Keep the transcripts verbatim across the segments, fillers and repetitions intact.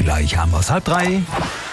Gleich haben wir es halb drei.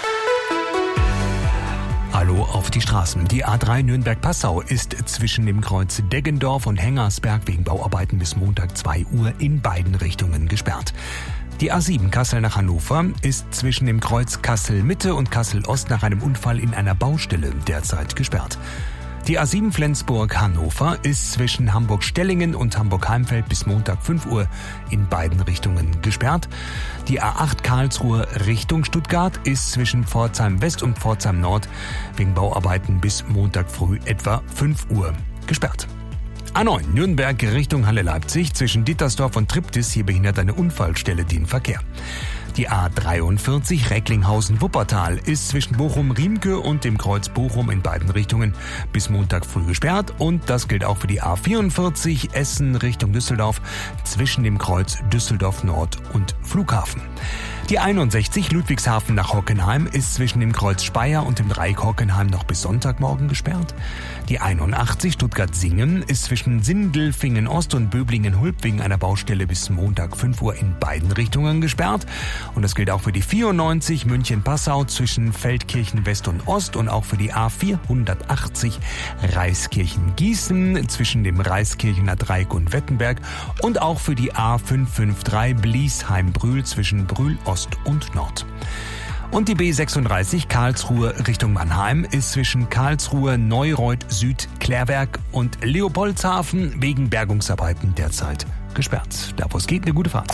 Hallo auf die Straßen. Die A drei Nürnberg-Passau ist zwischen dem Kreuz Deggendorf und Hengersberg wegen Bauarbeiten bis Montag zwei Uhr in beiden Richtungen gesperrt. Die A sieben Kassel nach Hannover ist zwischen dem Kreuz Kassel-Mitte und Kassel-Ost nach einem Unfall in einer Baustelle derzeit gesperrt. Die A sieben Flensburg-Hannover ist zwischen Hamburg-Stellingen und Hamburg-Heimfeld bis Montag fünf Uhr in beiden Richtungen gesperrt. Die A acht Karlsruhe Richtung Stuttgart ist zwischen Pforzheim West und Pforzheim Nord wegen Bauarbeiten bis Montag früh etwa fünf Uhr gesperrt. A neun Nürnberg Richtung Halle Leipzig zwischen Dittersdorf und Triptis, hier behindert eine Unfallstelle den Verkehr. Die A dreiundvierzig Recklinghausen-Wuppertal ist zwischen Bochum-Riemke und dem Kreuz Bochum in beiden Richtungen bis Montag früh gesperrt. Und das gilt auch für die A vierundvierzig Essen Richtung Düsseldorf zwischen dem Kreuz Düsseldorf Nord und Flughafen. Die einundsechzig Ludwigshafen nach Hockenheim ist zwischen dem Kreuz Speyer und dem Dreieck Hockenheim noch bis Sonntagmorgen gesperrt. Die einundachtzig Stuttgart-Singen ist zwischen Sindelfingen-Ost und Böblingen-Hulp wegen einer Baustelle bis Montag fünf Uhr in beiden Richtungen gesperrt. Und das gilt auch für die vierundneunzig München-Passau zwischen Feldkirchen West und Ost und auch für die A vierhundertachtzig Reiskirchen-Gießen zwischen dem Reiskirchener Dreieck und Wettenberg und auch für die A fünfhundertdreißig Bliesheim-Brühl zwischen Brühl Ost und Nord. Und die B sechsunddreißig Karlsruhe Richtung Mannheim ist zwischen Karlsruhe, Neureuth, Süd, Klärwerk und Leopoldshafen wegen Bergungsarbeiten derzeit gesperrt. Da wo es geht, eine gute Fahrt.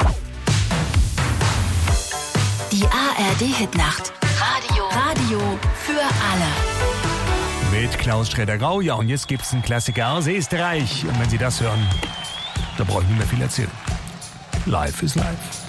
Die A R D-Hitnacht. Radio. Radio für alle. Mit Klaus Schroeder-Grau. Ja, und jetzt gibt's einen Klassiker aus Österreich. Und wenn Sie das hören, da brauche ich nicht mehr viel erzählen. Life is life.